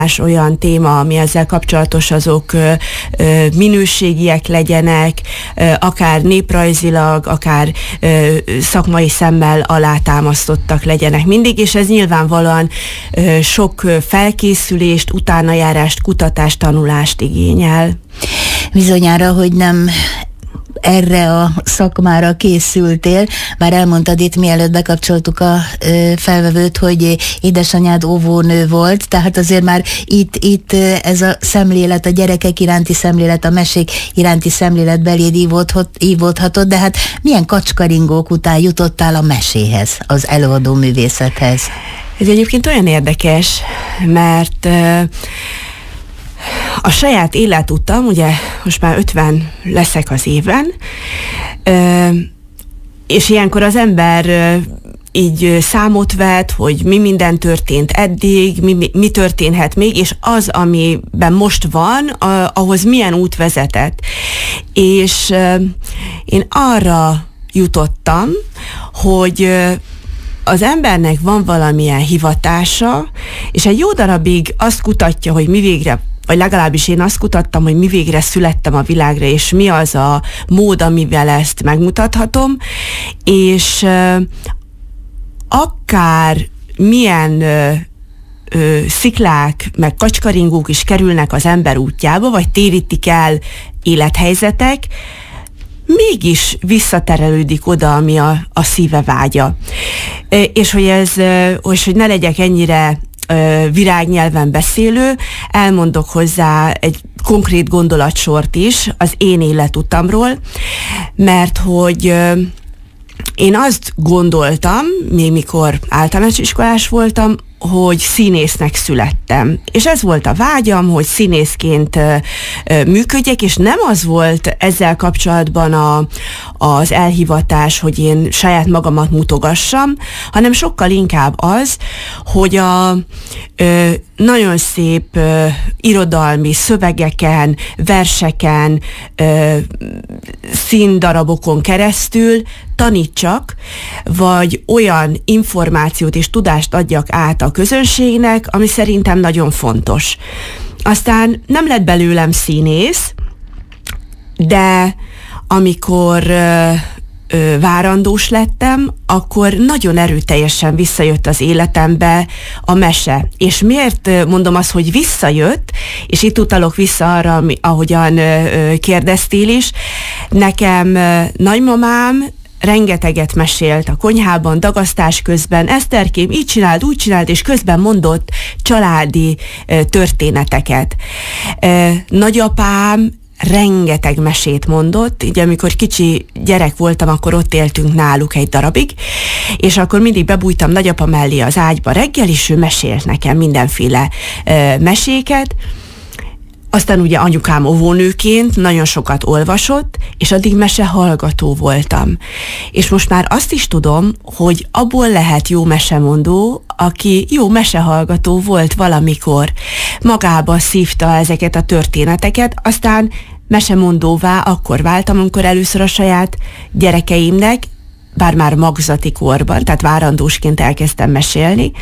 olyan téma, ami ezzel kapcsolatos, azok minőségiek legyenek, akár néprajzilag, akár szakmai szemmel alátámasztottak legyenek mindig, és ez nyilvánvalóan sok felkészülést, utánajárást, kutatást, tanulást igényel. Bizonyára, hogy nem erre a szakmára készültél, bár elmondtad itt, mielőtt bekapcsoltuk a felvevőt, hogy édesanyád óvónő volt, tehát azért már itt ez a szemlélet, a gyerekek iránti szemlélet, a mesék iránti szemlélet beléd ívódhatott, de hát milyen kacskaringók után jutottál a meséhez, az előadó művészethez? Ez egyébként olyan érdekes, mert a saját életutam, ugye most már 50 leszek az éven, és ilyenkor az ember így számot vet, hogy mi minden történt eddig, mi történhet még, és az, amiben most van, ahhoz milyen út vezetett. És én arra jutottam, hogy az embernek van valamilyen hivatása, és egy jó darabig azt kutatja, hogy mi végre, vagy legalábbis én azt kutattam, hogy mi végre születtem a világra, és mi az a mód, amivel ezt megmutathatom, és akár milyen sziklák, meg kacskaringók is kerülnek az ember útjába, vagy térítik el élethelyzetek, mégis visszaterelődik oda, ami a szíve vágya. És hogy ne legyek ennyire virágnyelven beszélő, elmondok hozzá egy konkrét gondolatsort is az én életutamról, mert hogy én azt gondoltam, még mikor általános iskolás voltam, hogy színésznek születtem. És ez volt a vágyam, hogy színészként működjek, és nem az volt ezzel kapcsolatban az elhivatás, hogy én saját magamat mutogassam, hanem sokkal inkább az, hogy a nagyon szép irodalmi szövegeken, verseken, színdarabokon keresztül tanítsak, vagy olyan információt és tudást adjak át a közönségnek, ami szerintem nagyon fontos. Aztán nem lett belőlem színész, de amikor várandós lettem, akkor nagyon erőteljesen visszajött az életembe a mese. És miért mondom azt, hogy visszajött, és itt utalok vissza arra, ahogyan kérdeztél is, nekem nagymamám rengeteget mesélt a konyhában, dagasztás közben, Eszterkém, így csináld, úgy csináld, és közben mondott családi történeteket. Nagyapám rengeteg mesét mondott, így amikor kicsi gyerek voltam, akkor ott éltünk náluk egy darabig, és akkor mindig bebújtam nagyapa mellé az ágyba reggel, és ő mesélt nekem mindenféle meséket. Aztán ugye anyukám óvónőként nagyon sokat olvasott, és addig mesehallgató voltam. És most már azt is tudom, hogy abból lehet jó mesemondó, aki jó mesehallgató volt valamikor. Magába szívta ezeket a történeteket, aztán mesemondóvá akkor váltam, amikor először a saját gyerekeimnek, bár már magzati korban, tehát várandósként elkezdtem mesélni,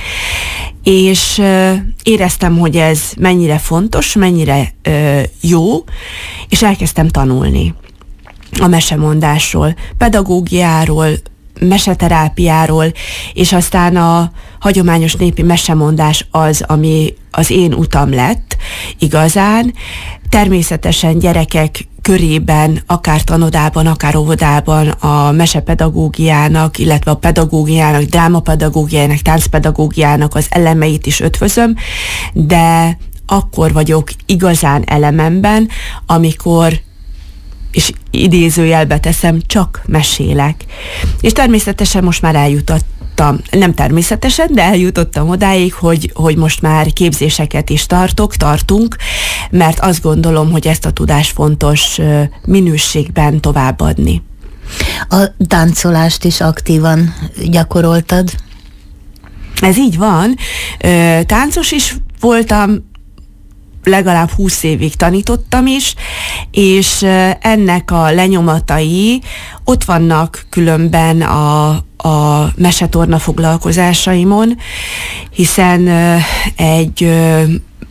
és éreztem, hogy ez mennyire fontos, mennyire jó, és elkezdtem tanulni a mesemondásról, pedagógiáról, meseterápiáról, és aztán a hagyományos népi mesemondás az, ami az én utam lett igazán. Természetesen gyerekek körében, akár tanodában, akár óvodában a mesepedagógiának, illetve a pedagógiának, drámapedagógiának, táncpedagógiának az elemeit is ötvözöm, de akkor vagyok igazán elememben, amikor, és idézőjelbe teszem, csak mesélek. És természetesen most már nem természetesen, de eljutottam odáig, hogy most már képzéseket is tartunk, mert azt gondolom, hogy ezt a tudást fontos minőségben továbbadni. A táncolást is aktívan gyakoroltad? Ez így van. Táncos is voltam, legalább 20 évig tanítottam is, és ennek a lenyomatai ott vannak különben a mesetorna foglalkozásaimon, hiszen egy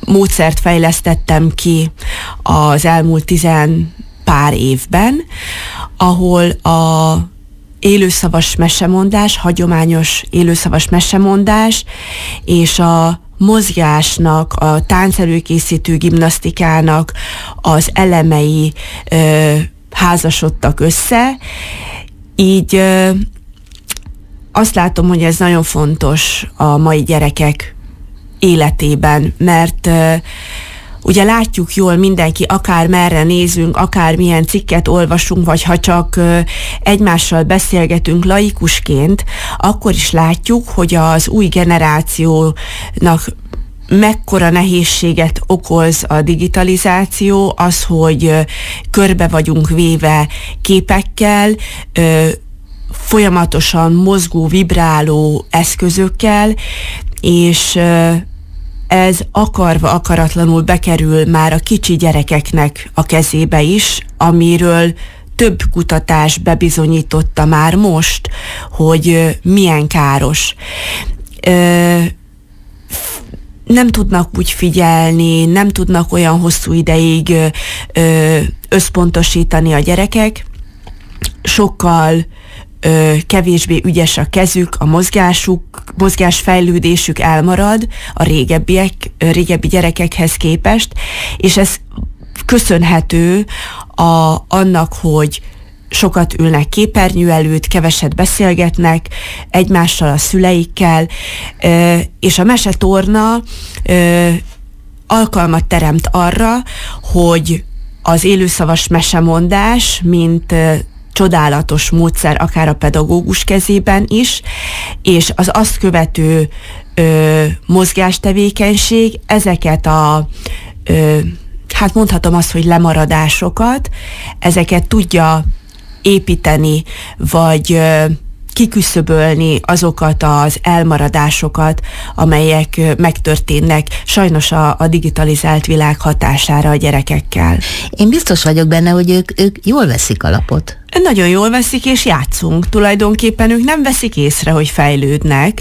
módszert fejlesztettem ki az elmúlt 10 pár évben, ahol a élőszavas mesemondás, hagyományos élőszavas mesemondás és a mozgásnak, a táncelőkészítő gimnasztikának az elemei házasodtak össze. Így azt látom, hogy ez nagyon fontos a mai gyerekek életében, mert ugye látjuk jól mindenki, akár merre nézünk, akár milyen cikket olvasunk, vagy ha csak egymással beszélgetünk laikusként, akkor is látjuk, hogy az új generációnak mekkora nehézséget okoz a digitalizáció, az, hogy körbe vagyunk véve képekkel, folyamatosan mozgó, vibráló eszközökkel, és ez akarva, akaratlanul bekerül már a kicsi gyerekeknek a kezébe is, amiről több kutatás bebizonyította már most, hogy milyen káros. Nem tudnak úgy figyelni, nem tudnak olyan hosszú ideig összpontosítani a gyerekek, sokkal kevésbé ügyes a kezük, a mozgásfejlődésük elmarad a régebbi gyerekekhez képest, és ez köszönhető annak, hogy sokat ülnek képernyő előtt, keveset beszélgetnek egymással, a szüleikkel, és a mesetorna alkalmat teremt arra, hogy az élőszavas mesemondás, mint csodálatos módszer akár a pedagógus kezében is, és az azt követő mozgástevékenység ezeket hát mondhatom azt, hogy lemaradásokat, ezeket tudja építeni, vagy kiküszöbölni azokat az elmaradásokat, amelyek megtörténnek sajnos a digitalizált világ hatására a gyerekekkel. Én biztos vagyok benne, hogy ők jól veszik a lapot. Nagyon jól veszik, és játszunk. Tulajdonképpen ők nem veszik észre, hogy fejlődnek,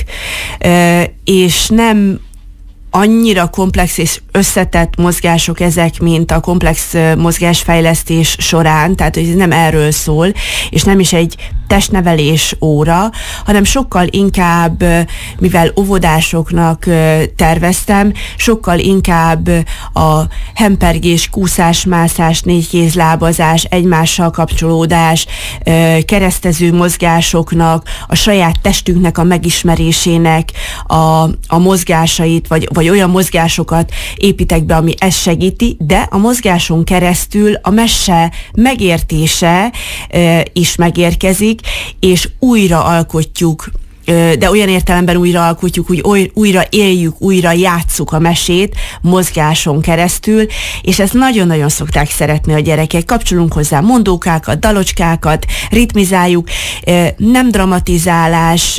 és nem annyira komplex és összetett mozgások ezek, mint a komplex mozgásfejlesztés során, tehát hogy ez nem erről szól, és nem is egy testnevelés óra, hanem sokkal inkább, mivel óvodásoknak terveztem, sokkal inkább a hempergés, kúszás, mászás, négykézlábazás, egymással kapcsolódás, keresztező mozgásoknak, a saját testünknek a megismerésének a mozgásait, vagy olyan mozgásokat építek be, ami ezt segíti, de a mozgáson keresztül a mese megértése is megérkezik, és újra alkotjuk, de olyan értelemben újra alkotjuk, hogy újra éljük, újra játsszuk a mesét mozgáson keresztül, és ezt nagyon-nagyon szokták szeretni a gyerekek. Kapcsolunk hozzá mondókákat, dalocskákat, ritmizáljuk, nem dramatizálás,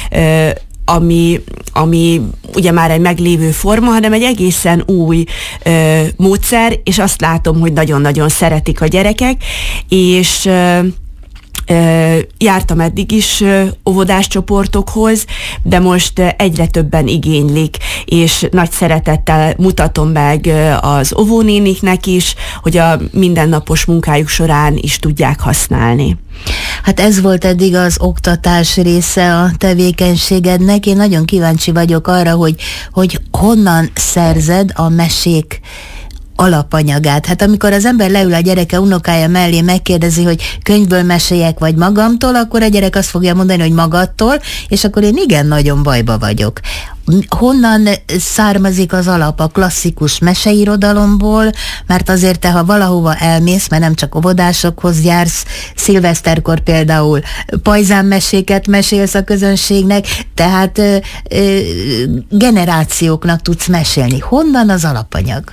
ami ugye már egy meglévő forma, hanem egy egészen új módszer, és azt látom, hogy nagyon-nagyon szeretik a gyerekek, és jártam eddig is óvodás csoportokhoz, de most egyre többen igénylik, és nagy szeretettel mutatom meg az óvónéniknek is, hogy a mindennapos munkájuk során is tudják használni. Hát ez volt eddig az oktatás része a tevékenységednek. Én nagyon kíváncsi vagyok arra, hogy honnan szerzed a mesék alapanyagát. Hát amikor az ember leül a gyereke unokája mellé, megkérdezi, hogy könyvből meséljek, vagy magamtól, akkor a gyerek azt fogja mondani, hogy magadtól, és akkor én igen nagyon bajba vagyok. Honnan származik az alap? A klasszikus meseirodalomból? Mert azért te, ha valahova elmész, mert nem csak óvodásokhoz jársz, szilveszterkor például pajzánmeséket mesélsz a közönségnek, tehát generációknak tudsz mesélni. Honnan az alapanyag?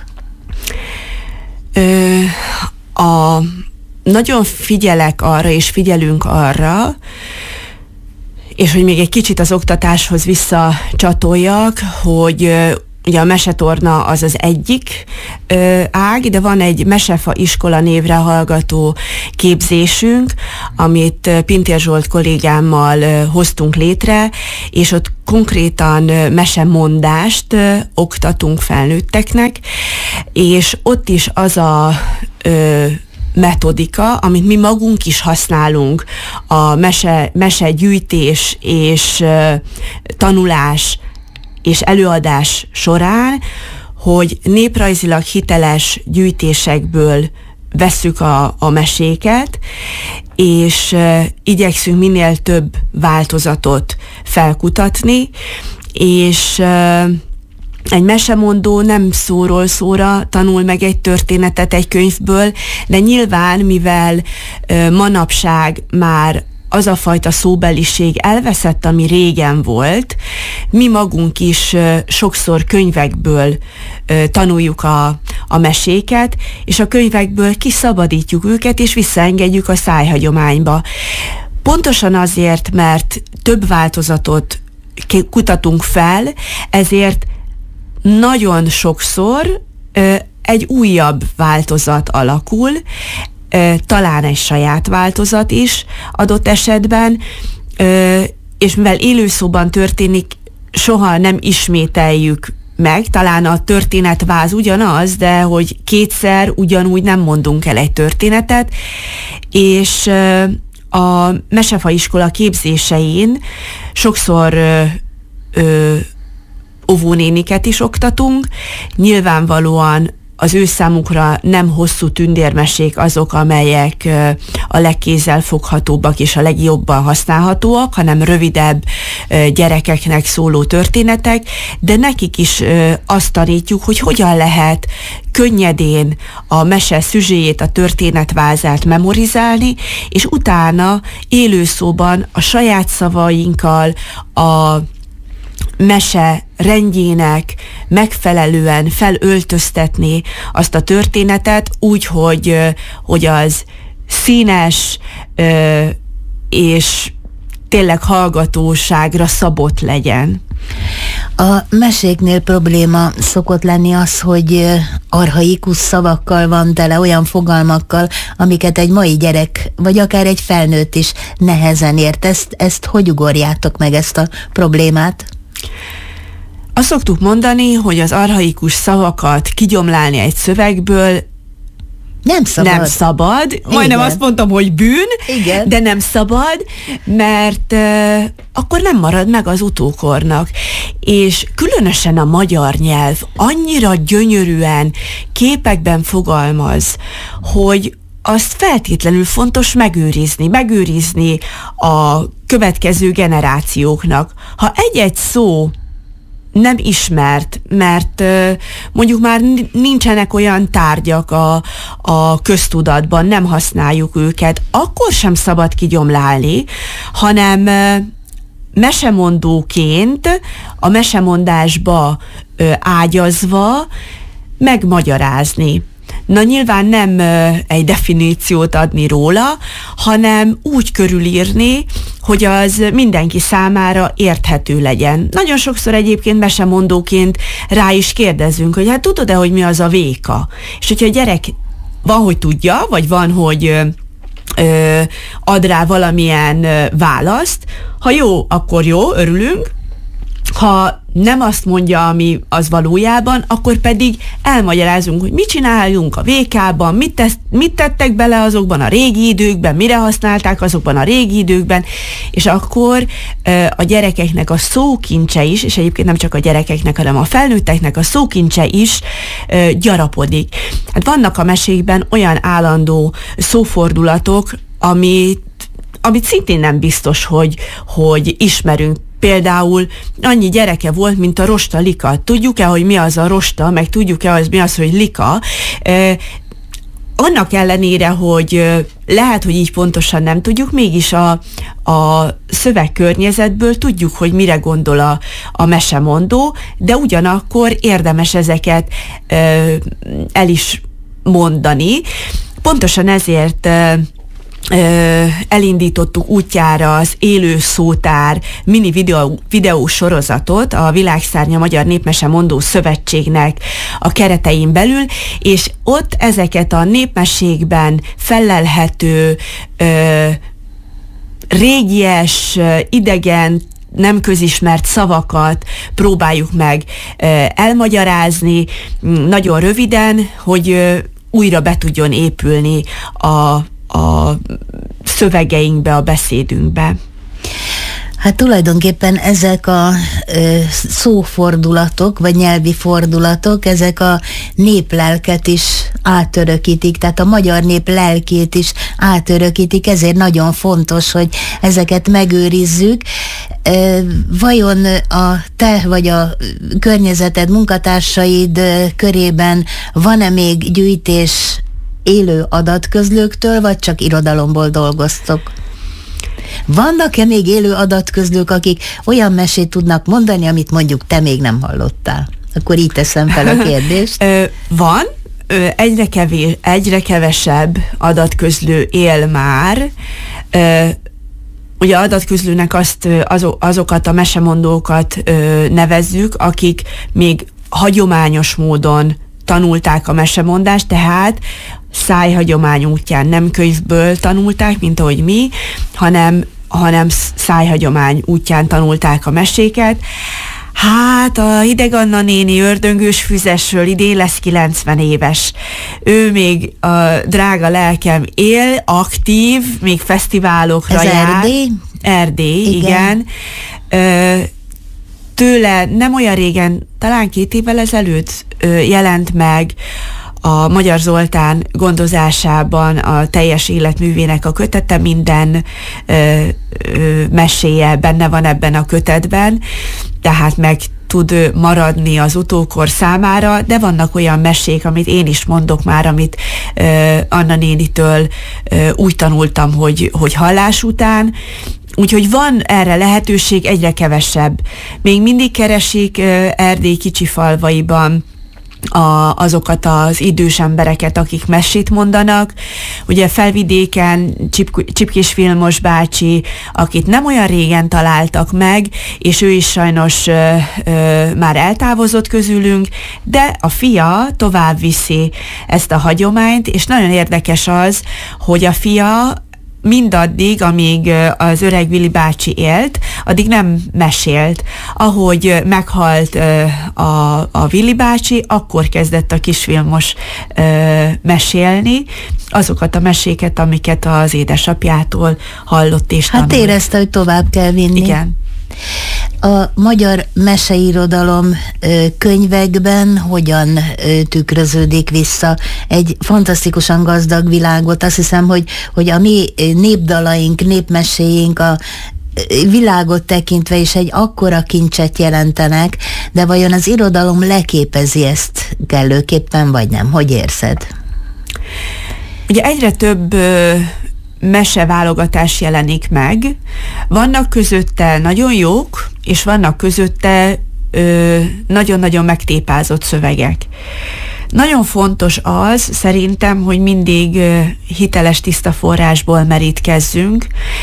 Nagyon figyelek arra, és figyelünk arra, és hogy még egy kicsit az oktatáshoz visszacsatoljak, hogy ugye a mesetorna az az egyik ág, de van egy Mesefa iskola névre hallgató képzésünk, amit Pintér Zsolt kollégámmal hoztunk létre, és ott konkrétan mesemondást oktatunk felnőtteknek, és ott is az a metodika, amit mi magunk is használunk a mesegyűjtés és tanulás és előadás során, hogy néprajzilag hiteles gyűjtésekből vesszük a meséket, és igyekszünk minél több változatot felkutatni, és egy mesemondó nem szóról szóra tanul meg egy történetet egy könyvből, de nyilván, mivel manapság már az a fajta szóbeliség elveszett, ami régen volt, mi magunk is sokszor könyvekből tanuljuk a meséket, és a könyvekből kiszabadítjuk őket, és visszaengedjük a szájhagyományba. Pontosan azért, mert több változatot kutatunk fel, ezért nagyon sokszor egy újabb változat alakul, talán egy saját változat is adott esetben, és mivel élőszóban történik, soha nem ismételjük meg, talán a történetváz ugyanaz, de hogy kétszer ugyanúgy nem mondunk el egy történetet, és a Mesefa iskola képzésein sokszor óvónéniket is oktatunk, nyilvánvalóan az ő számukra nem hosszú tündérmesék azok, amelyek a legkézzelfoghatóbbak és a legjobban használhatóak, hanem rövidebb gyerekeknek szóló történetek, de nekik is azt tanítjuk, hogy hogyan lehet könnyedén a mese szüzséjét, a történetvázát memorizálni, és utána élőszóban a saját szavainkkal, a mese rendjének megfelelően felöltöztetni azt a történetet úgy, hogy az színes és tényleg hallgatóságra szabott legyen. A meséknél probléma szokott lenni az, hogy archaikus szavakkal van tele, olyan fogalmakkal, amiket egy mai gyerek, vagy akár egy felnőtt is nehezen ért. Ezt hogy ugorjátok meg, ezt a problémát? Azt szoktuk mondani, hogy az archaikus szavakat kigyomlálni egy szövegből nem szabad. Majdnem azt mondtam, hogy bűn, igen. De nem szabad, mert akkor nem marad meg az utókornak. És különösen a magyar nyelv annyira gyönyörűen képekben fogalmaz, hogy azt feltétlenül fontos megőrizni a következő generációknak. Ha egy-egy szó nem ismert, mert mondjuk már nincsenek olyan tárgyak a köztudatban, nem használjuk őket, akkor sem szabad kigyomlálni, hanem mesemondóként a mesemondásba ágyazva megmagyarázni. Na nyilván nem egy definíciót adni róla, hanem úgy körülírni, hogy az mindenki számára érthető legyen. Nagyon sokszor egyébként mesemondóként rá is kérdezünk, hogy hát tudod-e, hogy mi az a véka? És hogyha a gyerek van, hogy tudja, vagy van, hogy ad rá valamilyen választ, ha jó, akkor jó, örülünk, ha nem azt mondja, ami az valójában, akkor pedig elmagyarázunk, hogy mit csináljunk a vékában, mit tettek bele azokban a régi időkben, mire használták azokban a régi időkben, és akkor a gyerekeknek a szókincse is, és egyébként nem csak a gyerekeknek, hanem a felnőtteknek a szókincse is gyarapodik. Hát vannak a mesékben olyan állandó szófordulatok, amit szintén nem biztos, hogy ismerünk. Például annyi gyereke volt, mint a rosta lika. Tudjuk-e, hogy mi az a rosta, meg tudjuk-e, hogy mi az, hogy lika? Annak ellenére, hogy lehet, hogy így pontosan nem tudjuk, mégis a szövegkörnyezetből tudjuk, hogy mire gondol a mesemondó, de ugyanakkor érdemes ezeket el is mondani. Pontosan ezért elindítottuk útjára az Élő Szótár mini videó sorozatot a Világszárnya Magyar Népmesemondó Szövetségnek a keretein belül, és ott ezeket a népmesékben fellelhető régies, idegen, nem közismert szavakat próbáljuk meg elmagyarázni nagyon röviden, hogy újra be tudjon épülni a szövegeinkbe, a beszédünkbe. Hát tulajdonképpen ezek a szófordulatok, vagy nyelvi fordulatok, ezek a néplelket is átörökítik, tehát a magyar nép lelkét is átörökítik, ezért nagyon fontos, hogy ezeket megőrizzük. Vajon a te vagy a környezeted, munkatársaid körében van-e még gyűjtés élő adatközlőktől, vagy csak irodalomból dolgoztok? Vannak-e még élő adatközlők, akik olyan mesét tudnak mondani, amit mondjuk te még nem hallottál? Akkor így teszem fel a kérdést. Van, egyre kevesebb adatközlő él már. Ugye adatközlőnek azokat a mesemondókat nevezzük, akik még hagyományos módon tanulták a mesemondást, tehát szájhagyomány útján, nem könyvből tanulták, mint ahogy mi, hanem szájhagyomány útján tanulták a meséket. Hát a Hideg Anna néni Ördöngős Füzesről idén lesz 90 éves. Ő még a drága lelkem él, aktív, még fesztiválokra jár. Erdély? Erdély, igen. Tőle nem olyan régen, talán 2 évvel ezelőtt jelent meg a Magyar Zoltán gondozásában a teljes életművének a kötete, minden meséje benne van ebben a kötetben, tehát meg tud maradni az utókor számára, de vannak olyan mesék, amit én is mondok már, amit Anna nénitől úgy tanultam, hogy hallás után. Úgyhogy van erre lehetőség, egyre kevesebb. Még mindig keresik Erdély kicsi falvaiban azokat az idős embereket, akik mesét mondanak. Ugye Felvidéken Csipkés Vilmos bácsi, akit nem olyan régen találtak meg, és ő is sajnos már eltávozott közülünk, de a fia tovább viszi ezt a hagyományt, és nagyon érdekes az, hogy a fia mindaddig, amíg az öreg Vili bácsi élt, addig nem mesélt. Ahogy meghalt a Vili bácsi, akkor kezdett a Kis Vilmos mesélni azokat a meséket, amiket az édesapjától hallott és tanult. Hát érezte, hogy tovább kell vinni. Igen. A magyar meseirodalom könyvekben hogyan tükröződik vissza egy fantasztikusan gazdag világot? Azt hiszem, hogy a mi népdalaink, népmeséink a világot tekintve is egy akkora kincset jelentenek, de vajon az irodalom leképezi ezt kellőképpen, vagy nem? Hogy érzed? Ugye egyre több meseválogatás jelenik meg. Vannak közötte nagyon jók, és vannak közötte nagyon-nagyon megtépázott szövegek. Nagyon fontos az, szerintem, hogy mindig hiteles, tiszta forrásból merítkezzünk.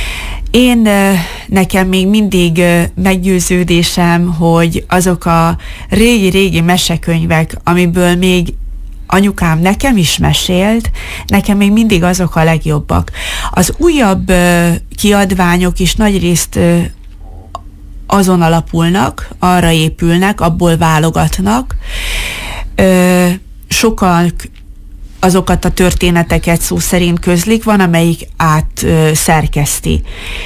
Nekem még mindig meggyőződésem, hogy azok a régi-régi mesekönyvek, amiből még anyukám nekem is mesélt, nekem még mindig azok a legjobbak. Az újabb kiadványok is nagyrészt azon alapulnak, arra épülnek, abból válogatnak. Sokan azokat a történeteket szó szerint közlik, van, amelyik átszerkeszti.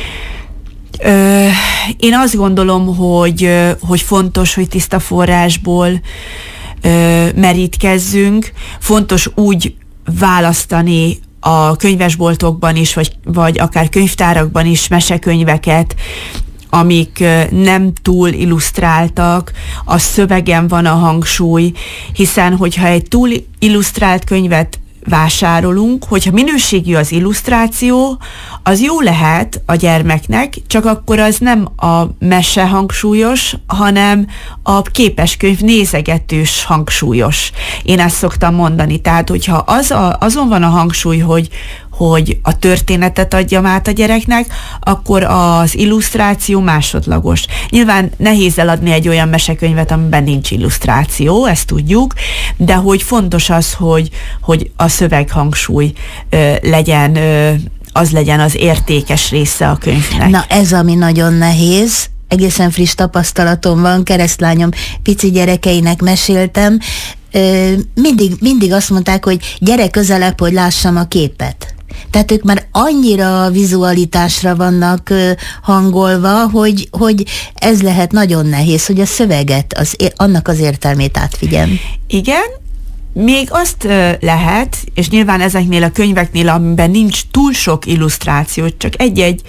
Én azt gondolom, hogy fontos, hogy tiszta forrásból merítkezzünk. Fontos úgy választani a könyvesboltokban is, vagy akár könyvtárakban is mesekönyveket, amik nem túl illusztráltak, a szövegen van a hangsúly, hiszen hogyha egy túl illusztrált könyvet vásárolunk, hogyha minőségű az illusztráció, az jó lehet a gyermeknek, csak akkor az nem a mese hangsúlyos, hanem a képeskönyv nézegetős hangsúlyos. Én ezt szoktam mondani, tehát hogyha azon van a hangsúly, hogy a történetet adjam át a gyereknek, akkor az illusztráció másodlagos. Nyilván nehéz eladni egy olyan mesekönyvet, amiben nincs illusztráció, ezt tudjuk, de hogy fontos az, hogy a szöveghangsúly legyen, az legyen az értékes része a könyvnek. Na ez, ami nagyon nehéz, egészen friss tapasztalatom van, keresztlányom pici gyerekeinek meséltem, mindig azt mondták, hogy gyere közelebb, hogy lássam a képet. Tehát ők már annyira vizualitásra vannak hangolva, hogy ez lehet nagyon nehéz, hogy a szöveget, annak az értelmét átvigyem. Igen, még azt lehet, és nyilván ezeknél a könyveknél, amiben nincs túl sok illusztráció, csak egy-egy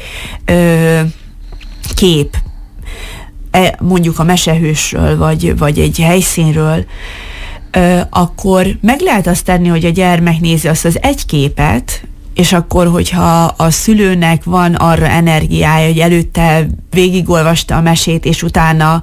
kép, mondjuk a mesehősről, vagy egy helyszínről, akkor meg lehet azt tenni, hogy a gyermek nézi azt az egy képet, és akkor, hogyha a szülőnek van arra energiája, hogy előtte végigolvasta a mesét, és utána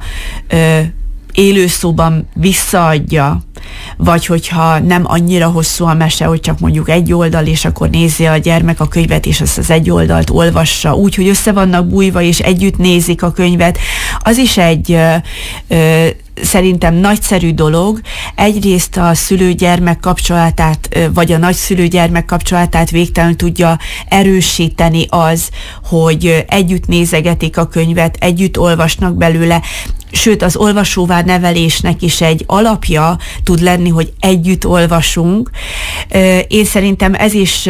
élőszóban visszaadja, vagy hogyha nem annyira hosszú a mese, hogy csak mondjuk egy oldal, és akkor nézi a gyermek a könyvet, és azt az egy oldalt olvassa, úgy, hogy össze vannak bújva, és együtt nézik a könyvet, az is egy szerintem nagyszerű dolog. Egyrészt a szülő-gyermek kapcsolatát, vagy a nagyszülő-gyermek kapcsolatát végtelenül tudja erősíteni az, hogy együtt nézegetik a könyvet, együtt olvasnak belőle, sőt az olvasóvá nevelésnek is egy alapja tud lenni, hogy együtt olvasunk. Én szerintem ez is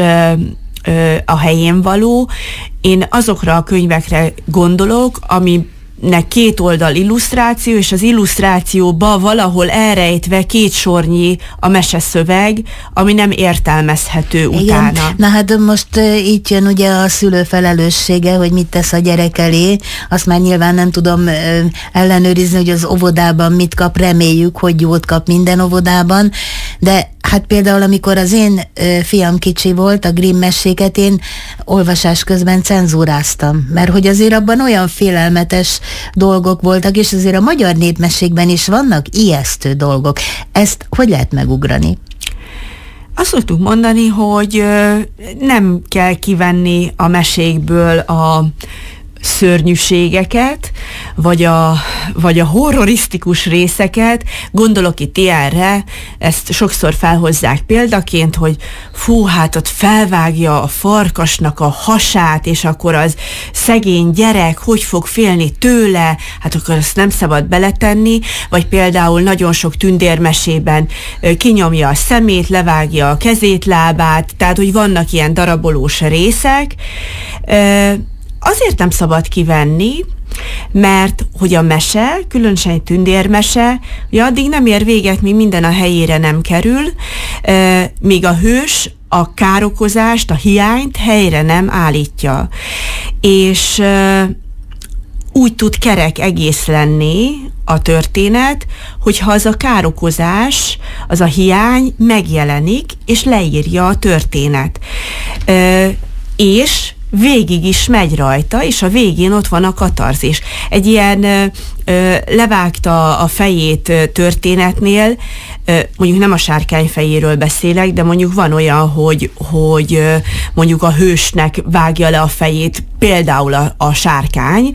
a helyén való. Én azokra a könyvekre gondolok, aminek 2 oldal illusztráció, és az illusztrációba valahol elrejtve 2 sornyi a meseszöveg, ami nem értelmezhető utána. Igen. Na hát most így jön ugye a szülő felelőssége, hogy mit tesz a gyerek elé. Azt már nyilván nem tudom ellenőrizni, hogy az óvodában mit kap, reméljük, hogy jót kap minden óvodában, de hát például amikor az én fiam kicsi volt, a Grimm meséket én olvasás közben cenzúráztam, mert hogy azért abban olyan félelmetes dolgok voltak, és azért a magyar népmesékben is vannak ijesztő dolgok. Ezt hogy lehet megugrani? Azt szoktuk mondani, hogy nem kell kivenni a mesékből a szörnyűségeket, vagy a horrorisztikus részeket. Gondolok itt ilyenre, ezt sokszor felhozzák példaként, hogy fú, hát ott felvágja a farkasnak a hasát, és akkor az szegény gyerek hogy fog félni tőle, hát akkor azt nem szabad beletenni, vagy például nagyon sok tündérmesében kinyomja a szemét, levágja a kezét, lábát, tehát hogy vannak ilyen darabolós részek. Azért nem szabad kivenni, mert hogy a mese, különösen egy tündérmese, ugye addig nem ér véget, míg minden a helyére nem kerül, míg a hős a károkozást, a hiányt helyre nem állítja. És úgy tud kerek egész lenni a történet, hogyha az a károkozás, az a hiány megjelenik, és leírja a történet. És végig is megy rajta, és a végén ott van a katarzis. Egy ilyen levágta a fejét történetnél, mondjuk nem a sárkány fejéről beszélek, de mondjuk van olyan, hogy mondjuk a hősnek vágja le a fejét, például a sárkány,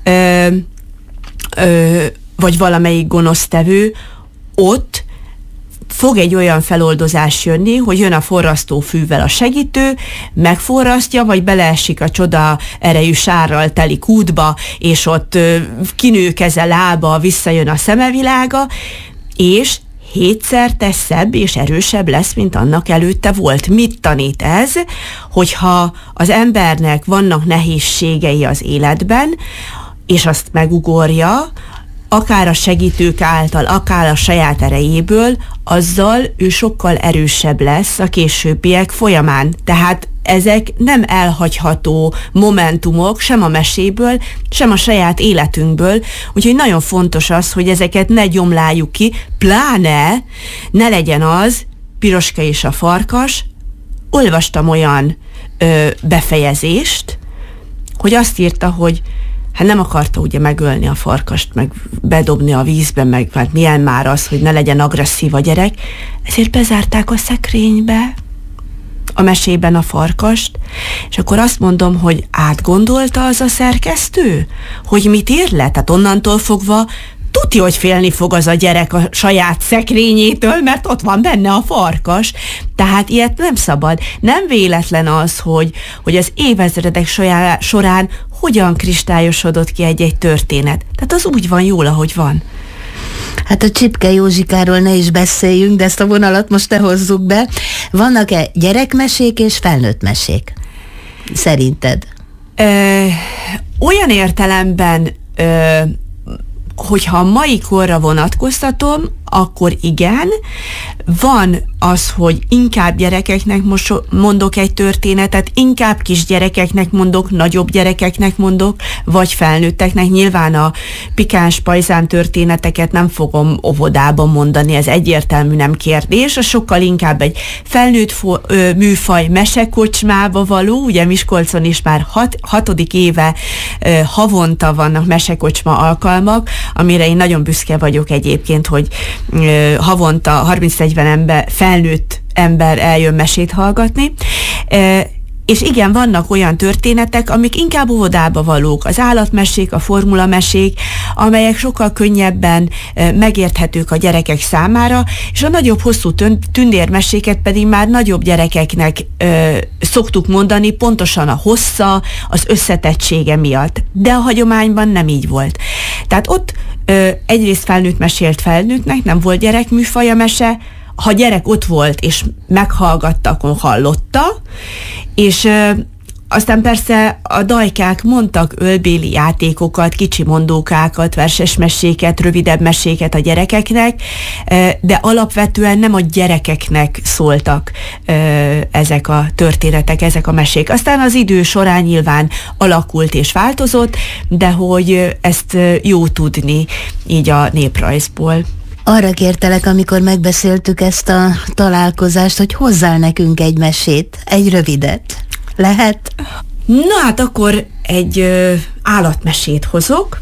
vagy valamelyik gonosztevő, ott fog egy olyan feloldozás jönni, hogy jön a forrasztófűvel a segítő, megforrasztja, vagy beleesik a csoda erejű sárral teli kútba, és ott kinő keze, lába, visszajön a szemevilága, és 7-szer szebb és erősebb lesz, mint annak előtte volt. Mit tanít ez? Hogyha az embernek vannak nehézségei az életben, és azt megugorja, akár a segítők által, akár a saját erejéből, azzal ő sokkal erősebb lesz a későbbiek folyamán. Tehát ezek nem elhagyható momentumok, sem a meséből, sem a saját életünkből, úgyhogy nagyon fontos az, hogy ezeket ne gyomláljuk ki, pláne ne legyen az, Piroska és a farkas. Olvastam olyan befejezést, hogy azt írta, hogy hát nem akarta ugye megölni a farkast, meg bedobni a vízbe, meg hát milyen már az, hogy ne legyen agresszív a gyerek, ezért bezárták a szekrénybe a mesében a farkast, és akkor azt mondom, hogy átgondolta az a szerkesztő, hogy mit ír le? Tehát onnantól fogva tudja, hogy félni fog az a gyerek a saját szekrényétől, mert ott van benne a farkas. Tehát ilyet nem szabad. Nem véletlen az, hogy az évezredek során hogyan kristályosodott ki egy-egy történet. Tehát az úgy van jól, ahogy van. Hát a Csipke Józsikáról ne is beszéljünk, de ezt a vonalat most ne hozzuk be. Vannak-e gyerekmesék és felnőtt mesék? Szerinted? Olyan értelemben, hogyha a mai korra vonatkoztatom, akkor igen, van az, hogy inkább gyerekeknek mondok egy történetet, inkább kisgyerekeknek mondok, nagyobb gyerekeknek mondok, vagy felnőtteknek. Nyilván a pikáns pajzán történeteket nem fogom óvodában mondani, ez egyértelmű, nem kérdés, az sokkal inkább egy felnőtt műfaj mesekocsmába való, ugye Miskolcon is már 6. éve havonta vannak mesekocsma alkalmak, amire én nagyon büszke vagyok egyébként, hogy havonta 30-40 felnőtt ember eljön mesét hallgatni. És igen, vannak olyan történetek, amik inkább óvodába valók, az állatmesék, a formulamesék, amelyek sokkal könnyebben megérthetők a gyerekek számára, és a nagyobb, hosszú tündérmeséket pedig már nagyobb gyerekeknek szoktuk mondani, pontosan a hossza, az összetettsége miatt. De a hagyományban nem így volt. Tehát ott egyrészt felnőtt mesélt felnőttnek, nem volt gyerekműfaja mese, ha gyerek ott volt és meghallgatta, akkor hallotta, és aztán persze a dajkák mondtak ölbéli játékokat, kicsi mondókákat, verses meséket, rövidebb meséket a gyerekeknek, de alapvetően nem a gyerekeknek szóltak ezek a történetek, ezek a mesék. Aztán az idő során nyilván alakult és változott, de hogy ezt jó tudni így a néprajzból. Arra kértelek, amikor megbeszéltük ezt a találkozást, hogy hozzál nekünk egy mesét, egy rövidet. Lehet? Na hát akkor egy állatmesét hozok.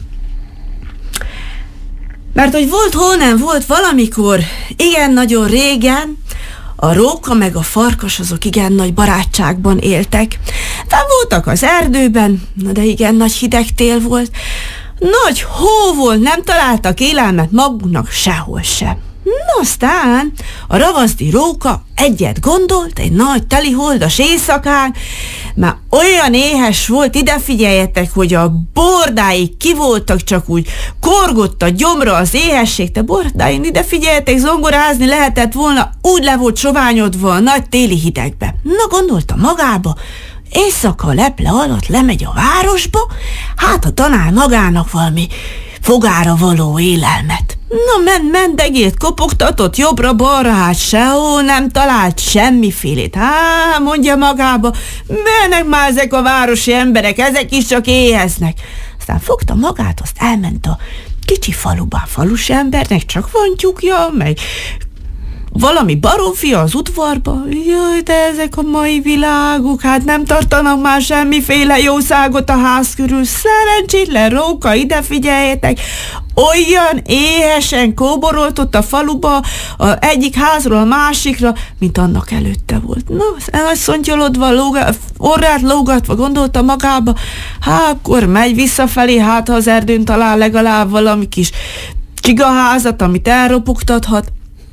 Mert hogy volt, hol nem volt valamikor, igen, nagyon régen, a róka meg a farkas azok igen nagy barátságban éltek. Fenn voltak az erdőben, de igen nagy hideg tél volt. Nagy hó volt, nem találtak élelmet maguknak sehol sem. Na aztán a ravaszdi róka egyet gondolt, egy nagy teliholdas éjszakán, már olyan éhes volt, ide figyeljetek, hogy a bordáig ki voltak, csak úgy korgott a gyomra az éhesség, te bordáin ide figyeljetek, zongorázni lehetett volna, úgy le volt soványodva a nagy téli hidegbe. Na gondolta magába, éjszaka a leple alatt lemegy a városba, hát ha talál magának valami fogára való élelmet. Na mendegét kopogtatott jobbra-balra, hát sehol nem talált semmifélét. Mondja magába, mennek már ezek a városi emberek, ezek is csak éheznek. Aztán fogta magát, azt elment a kicsi faluba. A falusi embernek csak van tyúkja, meg valami baromfia az udvarba. Jaj, de ezek a mai világok, hát nem tartanak már semmiféle jószágot a ház körül. Szerencsétlen róka, ide figyeljetek! Olyan éhesen kóborolt ott a faluba, egyik házról a másikra, mint annak előtte volt. Na, elszontyolodva, orrát lógatva gondolta magába, akkor megy visszafelé, hát ha az erdőn talál legalább valami kis csigaházat, amit elropogtathat.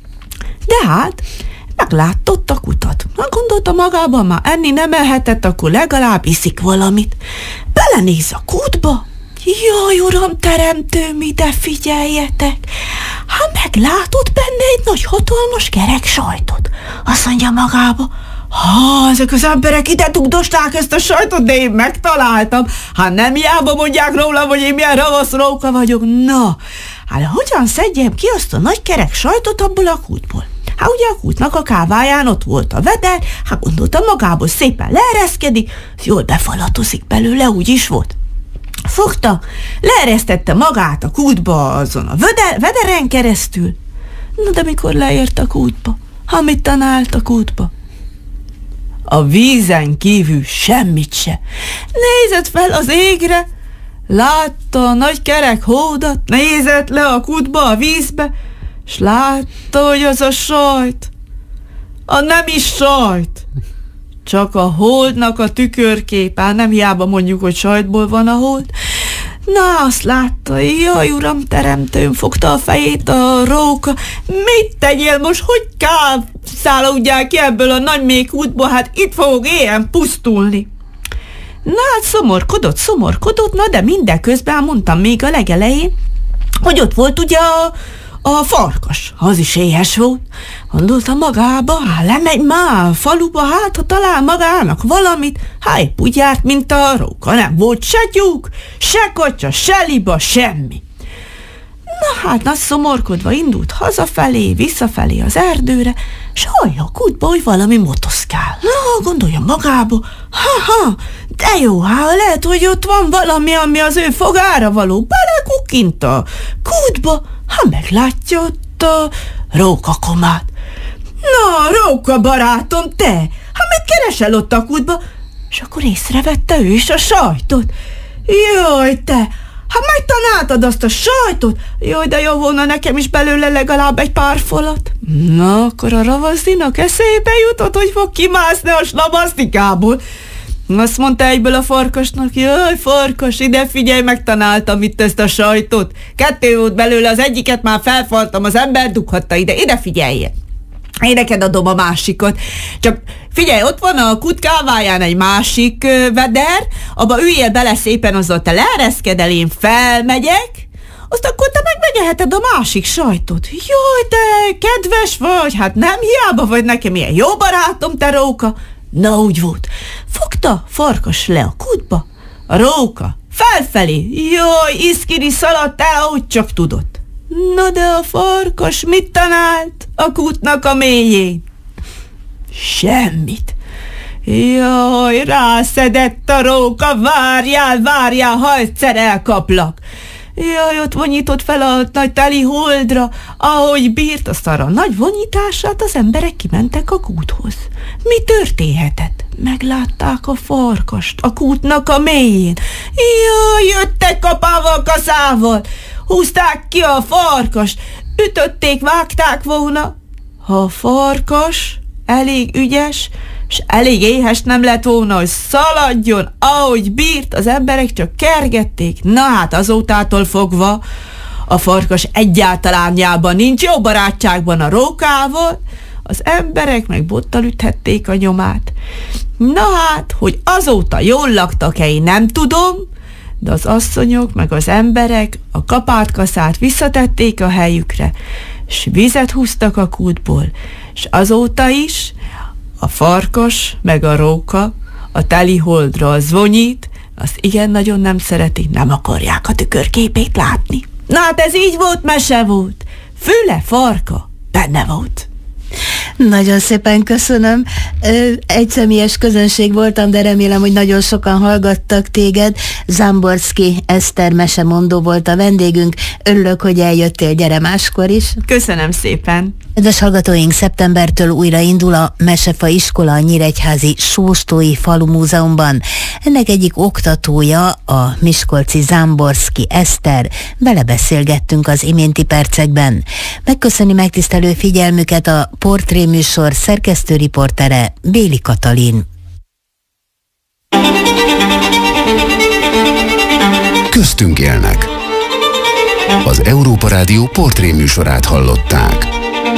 De hát meglátott a kutat. Gondolta magában, már enni nem elhetett, akkor legalább iszik valamit. Belenéz a kútba. Jaj, uram teremtőm, ide figyeljetek! Hát meglátott benne egy nagy hatalmas kerek sajtot. Azt mondja magába, ezek az emberek ide dugdosták ezt a sajtot, de én megtaláltam. Hát nem hiába mondják róla, hogy én milyen ravasz róka vagyok. Na, hát hogyan szedjem ki azt a nagy kerek sajtot abból a kútból? Hát ugye a kútnak a káváján ott volt a veder, hát gondolta magából, szépen leereszkedik, jól befalatozik belőle, úgy is volt. Fogta, leeresztette magát a kútba azon a vederen keresztül. Na de mikor leért a kútba, mit talált a kútba? A vízen kívül semmit se. Nézett fel az égre, látta a nagy kerek hódat, nézett le a kútba, a vízbe, s látta, hogy az a sajt, a nem is sajt, csak a holdnak a tükörképe, nem hiába mondjuk, hogy sajtból van a hold. Na, azt látta, jaj, uram, teremtőm, fogta a fejét a róka. Mit tegyél most, hogy kászálódjál ki ebből a nagy méh útból, hát itt fogok éjjel pusztulni. Na, hát szomorkodott, na, de mindeközben mondtam még a legelején, hogy ott volt ugye a farkas, az is éhes volt. Gondolta magába, lemegy már a faluba, hát ha talál magának valamit, épp úgy járt, mint a róka, nem volt se tyúk, se kocsa, se liba, semmi. Na hát, nagy szomorkodva indult hazafelé, visszafelé az erdőre, s hallja a kútba, hogy valami motoszkál. Na, gondolja magába, de jó, lehet, hogy ott van valami, ami az ő fogára való. Belekukint a kútba, meglátja ott a rókakomát. Na, róka barátom, te, mit keresel ott a kútba? És akkor észrevette ő is a sajtot. Jaj, te, megtaláltad azt a sajtot? Jaj, de jó volna nekem is belőle legalább egy pár folat. Na, akkor a ravaszdinak eszébe jutott, hogy fog kimászni a slabasztikából. Azt mondta egyből a farkasnak, jaj, farkas, ide figyelj, megtanáltam itt ezt a sajtot. 2 volt belőle, az egyiket már felfaltam, az ember dughatta ide figyeljen. Én neked adom a másikat. Csak figyelj, ott van a kút káváján egy másik veder, abba üljél bele szépen, azzal te leereszkedel, én felmegyek, azt akkor te megvegyeheted a másik sajtot. Jaj, te kedves vagy, hát nem hiába vagy nekem ilyen jó barátom, te róka. Na, úgy volt. Fogta farkas le a kútba, a róka felfelé, jaj, iszkiri szaladt el, ahogy csak tudott. Na de a farkas mit talált a kútnak a mélyén? Semmit. Jaj, rászedett a róka, várjál, ha egyszer elkaplak. Jaj, ott vonyított fel a nagy teli holdra, ahogy bírt, azt arra a nagy vonyítását az emberek kimentek a kúthoz. Mi történhetett? Meglátták a farkast a kútnak a mélyén. Jaj, jöttek kapával, kaszával, húzták ki a farkast, ütötték, vágták volna. Ha a farkas elég ügyes, s elég éhes nem lett volna, hogy szaladjon, ahogy bírt, az emberek csak kergették. Na hát azótától fogva a farkas egyáltalánjában nincs jó barátságban a rókával, az emberek meg bottal üthették a nyomát. Na hát, hogy azóta jól laktak-e, én nem tudom, de az asszonyok meg az emberek a kapátkaszát visszatették a helyükre, s vizet húztak a kútból, s azóta is a farkas meg a róka a teli holdra zvonyít, azt igen nagyon nem szeretik, nem akarják a tükörképét látni. Na hát ez így volt, mese volt. Füle, farka benne volt. Nagyon szépen köszönöm. Egyszemélyes közönség voltam, de remélem, hogy nagyon sokan hallgattak téged. Zámborszky Eszter mesemondó volt a vendégünk. Örülök, hogy eljöttél, gyere máskor is. Köszönöm szépen. Kedves hallgatóink, szeptembertől újra indul a Mesefa iskola a nyíregyházi Sóstói Falumúzeumban. Ennek egyik oktatója a miskolci Zámborszky Eszter. Belebeszélgettünk az iménti percekben. Megköszöni megtisztelő figyelmüket a portréműsor szerkesztőriportere Béli Katalin. Köztünk élnek. Az Európa Rádió portréműsorát hallották.